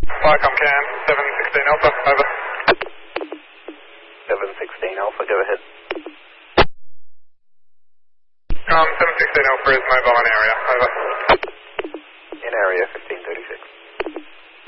Viacom CAM, 716 Alpha, over. 716 Alpha, go ahead. 716 Alpha is mobile in area, over.